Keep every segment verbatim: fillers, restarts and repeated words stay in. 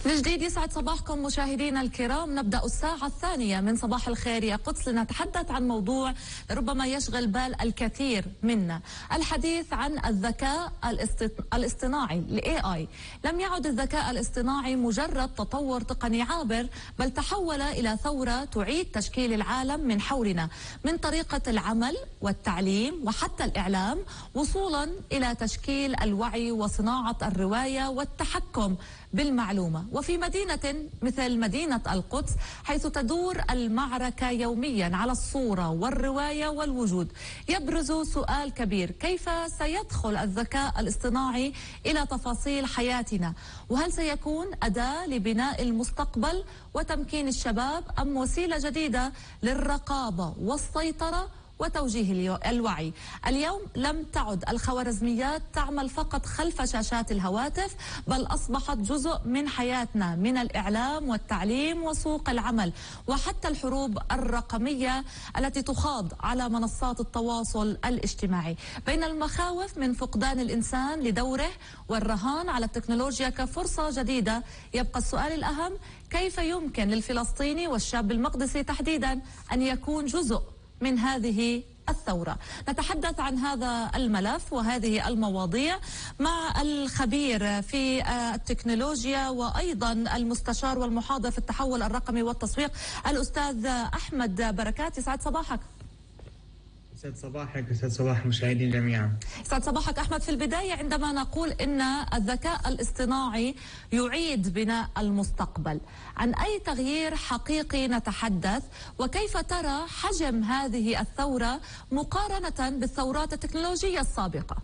من جديد يسعد صباحكم مشاهدينا الكرام. نبدأ الساعة الثانية من صباح الخير يا قدس لنتحدث عن موضوع ربما يشغل بال الكثير منا، الحديث عن الذكاء الاصطناعي ال إيه آي. لم يعد الذكاء الاصطناعي مجرد تطور تقني عابر، بل تحول إلى ثورة تعيد تشكيل العالم من حولنا، من طريقة العمل والتعليم وحتى الإعلام، وصولا إلى تشكيل الوعي وصناعة الرواية والتحكم بالمعلومة. وفي مدينة مثل مدينة القدس، حيث تدور المعركة يوميا على الصورة والرواية والوجود، يبرز سؤال كبير: كيف سيدخل الذكاء الاصطناعي إلى تفاصيل حياتنا؟ وهل سيكون أداة لبناء المستقبل وتمكين الشباب، أم وسيلة جديدة للرقابة والسيطرة وتوجيه الوعي؟ اليوم لم تعد الخوارزميات تعمل فقط خلف شاشات الهواتف، بل أصبحت جزء من حياتنا، من الإعلام والتعليم وسوق العمل وحتى الحروب الرقمية التي تخاض على منصات التواصل الاجتماعي. بين المخاوف من فقدان الإنسان لدوره والرهان على التكنولوجيا كفرصة جديدة، يبقى السؤال الأهم: كيف يمكن للفلسطيني والشاب المقدسي تحديدا أن يكون جزء من هذه الثورة؟ نتحدث عن هذا الملف وهذه المواضيع مع الخبير في التكنولوجيا وأيضا المستشار والمحاضر في التحول الرقمي والتسويق، الأستاذ أحمد بركات. يسعد صباحك. يسعد صباحك، يسعد صباح المشاهدين جميعا. يسعد صباحك أحمد. في البداية، عندما نقول إن الذكاء الاصطناعي يعيد بناء المستقبل، عن أي تغيير حقيقي نتحدث؟ وكيف ترى حجم هذه الثورة مقارنة بالثورات التكنولوجية السابقة؟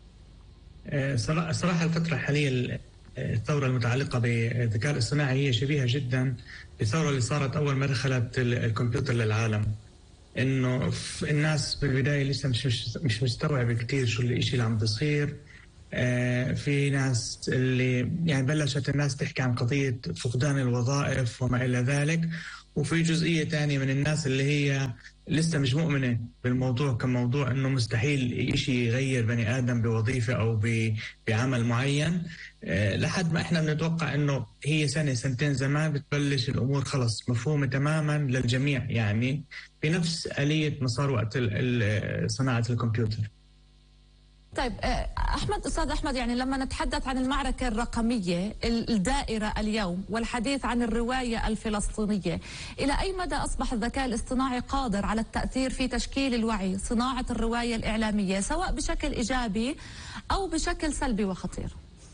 صراحة الفترة الحالية الثورة المتعلقة بالذكاء الاصطناعي هي شبيهة جدا بالثورة اللي صارت أول ما دخلت الكمبيوتر للعالم. انه الناس بالبدايه لسه مش مش, مش مستوعبه كثير شو الشيء اللي عم بيصير. آه في ناس اللي يعني بلشت الناس تحكي عن قضيه فقدان الوظائف وما الى ذلك، وفي جزئيه ثانيه من الناس اللي هي لسه مش مؤمنه بالموضوع كموضوع، انه مستحيل شيء يغير بني ادم بوظيفه او بعمل معين. أه لحد ما احنا بنتوقع انه هي سنه سنتين زمان بتبلش الامور خلص مفهومه تماما للجميع، يعني بنفس آلية مسار وقت صناعه الكمبيوتر. طيب أحمد، أستاذ أحمد، يعني لما نتحدث عن المعركة الرقمية الدائرة اليوم والحديث عن الرواية الفلسطينية، إلى أي مدى أصبح الذكاء الاصطناعي قادر على التأثير في تشكيل الوعي، صناعة الرواية الإعلامية، سواء بشكل إيجابي أو بشكل سلبي وخطير؟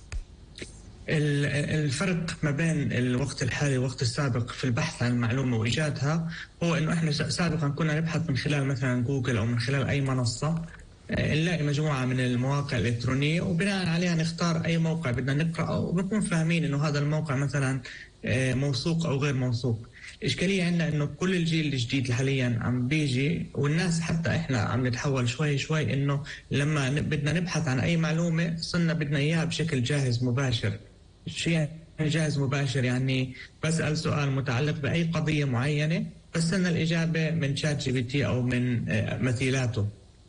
الفرق ما بين الوقت الحالي والوقت السابق في البحث عن المعلومة وإيجادها هو أنه إحنا سابقا كنا نبحث من خلال مثلا جوجل أو من خلال أي منصة، نلاقي مجموعة من المواقع الإلكترونية وبناء عليها نختار أي موقع بدنا نقرأه، وبنكون فاهمين إنه هذا الموقع مثلا موثوق أو غير موثوق. الإشكالية عندنا إنه كل الجيل الجديد حاليا عم بيجي، والناس حتى إحنا عم نتحول شوي شوي، إنه لما بدنا نبحث عن أي معلومة صرنا بدنا إياها بشكل جاهز مباشر. شيء يعني جاهز مباشر يعني بسأل سؤال متعلق بأي قضية معينة، بستنى الإجابة من شات جي بي تي أو من مثيلاته.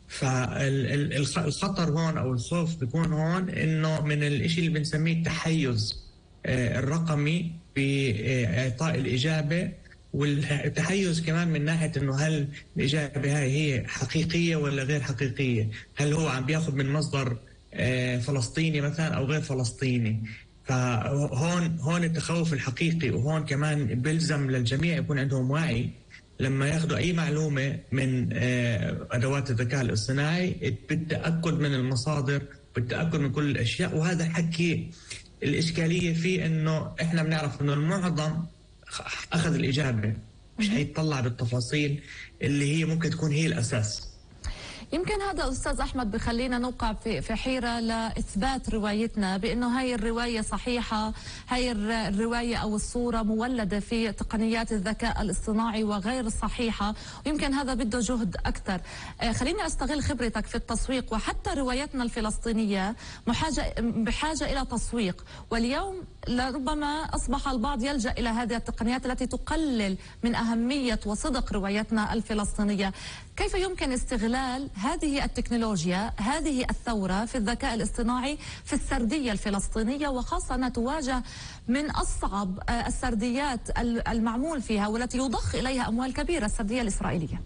فالخطر هون أو الخوف بيكون هون إنه من الإشي اللي بنسميه التحيز الرقمي بإعطاء الإجابة، والتحيز كمان من ناحية إنه هل الإجابة هاي هي حقيقية ولا غير حقيقية، هل هو عم بياخد من مصدر فلسطيني مثلا أو غير فلسطيني. فهون هون التخوف الحقيقي، وهون كمان بيلزم للجميع يكون عندهم وعي لما ياخذوا أي معلومة من أدوات الذكاء الاصطناعي، بالتأكد من المصادر، بالتأكد من كل الأشياء. وهذا حكي الإشكالية فيه إنه إحنا بنعرف إنه المعظم أخذ الإجابة، مش هيطلع بالتفاصيل اللي هي ممكن تكون هي الأساس. يمكن هذا أستاذ أحمد بخلينا نوقع في في حيرة لإثبات روايتنا بأنه هاي الرواية صحيحة، هاي الرواية أو الصورة مولدة في تقنيات الذكاء الاصطناعي وغير صحيحة، ويمكن هذا بده جهد أكثر. خليني أستغل خبرتك في التسويق، وحتى روايتنا الفلسطينية محاجة بحاجة إلى تسويق، واليوم لربما أصبح البعض يلجأ إلى هذه التقنيات التي تقلل من أهمية وصدق روايتنا الفلسطينية. كيف يمكن استغلال هذه التكنولوجيا، هذه الثورة في الذكاء الاصطناعي في السردية الفلسطينية، وخاصة أنها تواجه من أصعب السرديات المعمول فيها والتي يضخ إليها أموال كبيرة، السردية الإسرائيلية؟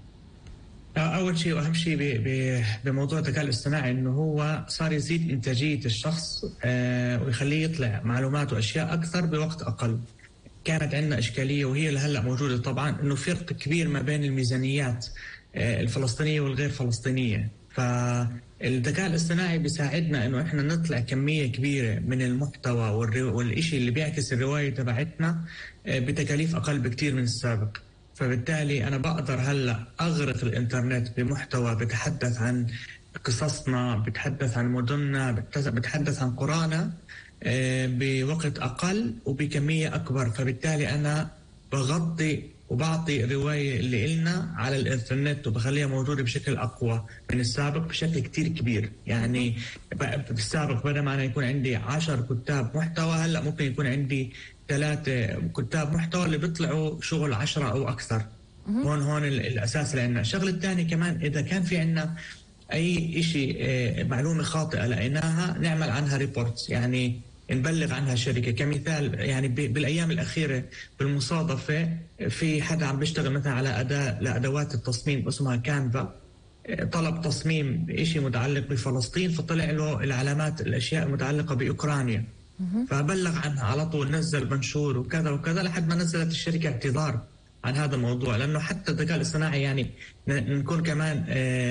أول شيء وأهم شيء بموضوع الذكاء الاصطناعي إنه هو صار يزيد إنتاجية الشخص ويخليه يطلع معلومات وأشياء أكثر بوقت أقل. كانت عندنا إشكالية وهي لهلأ موجودة طبعا، إنه فرق كبير ما بين الميزانيات الفلسطينية والغير فلسطينية. فالذكاء الاصطناعي بيساعدنا إنه إحنا نطلع كمية كبيرة من المحتوى والإشي اللي بيعكس الرواية تبعتنا بتكاليف أقل بكتير من السابق. فبالتالي أنا بقدر هلأ أغرق الإنترنت بمحتوى بتحدث عن قصصنا، بتحدث عن مدننا، بتحدث عن قرانا بوقت أقل وبكمية أكبر. فبالتالي أنا بغطي وبعطي الرواية اللي إلنا على الإنترنت وبخليها موجودة بشكل أقوى من السابق بشكل كتير كبير. يعني بالسابق بدل ما أنا يكون عندي عشر كتاب محتوى، هلأ ممكن يكون عندي ثلاثة كتاب محتوى اللي بيطلعوا شغل عشرة أو أكثر. هون هون الأساس اللي عندنا. الشغل الثاني كمان، إذا كان في عندنا أي إشي معلومة خاطئة لقيناها نعمل عنها ريبورتس، يعني نبلغ عنها شركة. كمثال يعني بالأيام الأخيرة بالمصادفة في حدا عم بيشتغل مثلا على أداة لأدوات التصميم اسمها كانفا، طلب تصميم إشي متعلق بفلسطين، فطلع له العلامات الأشياء المتعلقة بأوكرانيا، فبلغ عنها على طول، نزل منشور وكذا وكذا لحد ما نزلت الشركة اعتذار عن هذا الموضوع. لأنه حتى الذكاء الاصطناعي يعني نكون كمان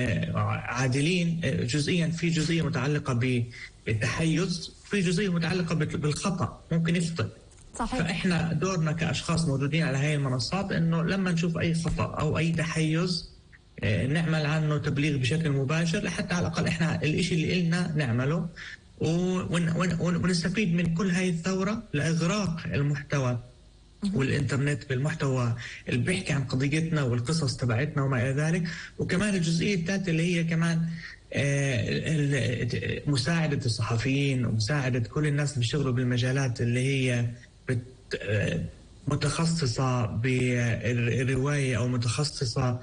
عادلين جزئيا، في جزئية متعلقة بالتحيز، في جزئية متعلقة بالخطأ، ممكن يخطئ. صحيح. فإحنا دورنا كأشخاص موجودين على هاي المنصات إنه لما نشوف أي خطأ أو أي تحيز نعمل عنه تبليغ بشكل مباشر، لحتى على الأقل إحنا الإشي اللي إلنا نعمله ونستفيد من كل هاي الثورة لإغراق المحتوى والإنترنت بالمحتوى اللي بيحكي عن قضيتنا والقصص تبعتنا وما إلى ذلك. وكمان الجزئية الثالثة اللي هي كمان مساعدة الصحفيين ومساعدة كل الناس اللي بيشتغلوا بالمجالات اللي هي متخصصة بالرواية أو متخصصة